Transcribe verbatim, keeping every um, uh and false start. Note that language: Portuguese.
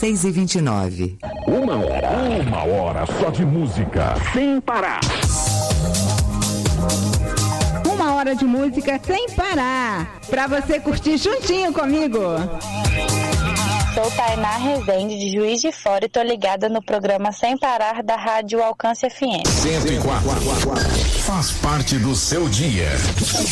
seis e vinte e nove. Uma hora, uma hora só de música, sem parar. Uma hora de música sem parar, pra você curtir juntinho comigo. Sou Tainá Rezende, de Juiz de Fora, e tô ligada no programa Sem Parar da Rádio Alcance F M. cento e quatro. Faz parte do seu dia.